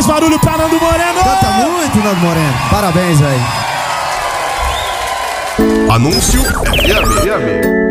barulho pra Nando Moreno. Canta muito, Nando Moreno. Parabéns, velho. Anúncio FM.